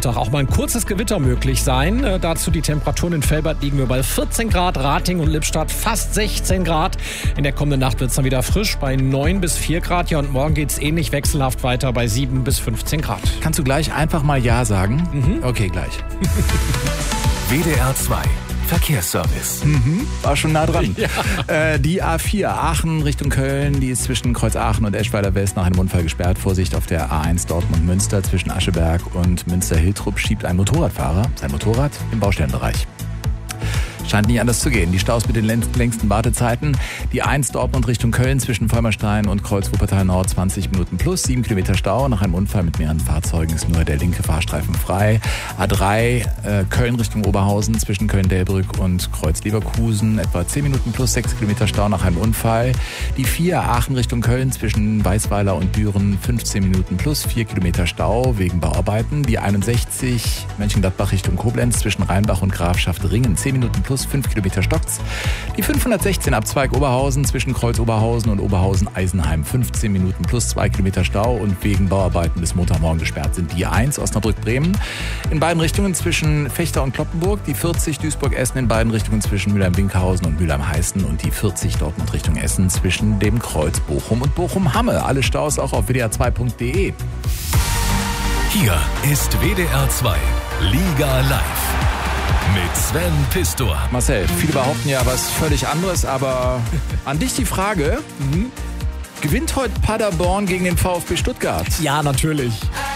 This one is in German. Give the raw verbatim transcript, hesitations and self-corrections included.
Nachmittag auch mal ein kurzes Gewitter möglich sein. Äh, dazu die Temperaturen in Velbert liegen wir bei vierzehn Grad, Rating und Lippstadt fast sechzehn Grad. In der kommenden Nacht wird es dann wieder frisch bei neun bis vier Grad. Ja, und morgen geht es ähnlich wechselhaft weiter bei sieben bis fünfzehn Grad. Kannst du gleich einfach mal Ja sagen? Mhm. Okay, gleich. W D R zwei Verkehrsservice. Mhm, war schon nah dran. Ja. Äh, die A vier Aachen Richtung Köln, die ist zwischen Kreuz Aachen und Eschweiler West nach einem Unfall gesperrt. Vorsicht auf der A eins Dortmund-Münster zwischen Ascheberg und Münster-Hiltrup schiebt ein Motorradfahrer sein Motorrad im Baustellenbereich. Scheint nicht anders zu gehen. Die Staus mit den längsten Wartezeiten. Die eins Dortmund Richtung Köln zwischen Vollmerstein und Kreuz Wuppertal Nord zwanzig Minuten plus, sieben Kilometer Stau. Nach einem Unfall mit mehreren Fahrzeugen ist nur der linke Fahrstreifen frei. A drei äh, Köln Richtung Oberhausen zwischen Köln-Delbrück und Kreuz Leverkusen etwa zehn Minuten plus, sechs Kilometer Stau nach einem Unfall. Die vier Aachen Richtung Köln zwischen Weißweiler und Büren fünfzehn Minuten plus, vier Kilometer Stau wegen Bauarbeiten. Die einundsechzig Mönchengladbach Richtung Koblenz zwischen Rheinbach und Grafschaft Ringen zehn Minuten plus, fünf Kilometer stockt's. Die fünfhundertsechzehn Abzweig Oberhausen zwischen Kreuz Oberhausen und Oberhausen-Eisenheim fünfzehn Minuten plus, zwei Kilometer Stau und wegen Bauarbeiten bis Montagmorgen gesperrt sind die eins Osnabrück-Bremen. In beiden Richtungen zwischen Fechter und Kloppenburg, die vierzig Duisburg-Essen in beiden Richtungen zwischen Mülheim-Winkhausen und Mülheim-Heißen und die vierzig Dortmund Richtung Essen zwischen dem Kreuz Bochum und Bochum-Hamme. Alle Staus auch auf w d r zwei punkt d e. Hier ist W D R zwei Liga Live mit Sven Pistor. Marcel, viele behaupten ja was völlig anderes, aber an dich die Frage, mhm. gewinnt heute Paderborn gegen den VfB Stuttgart? Ja, natürlich.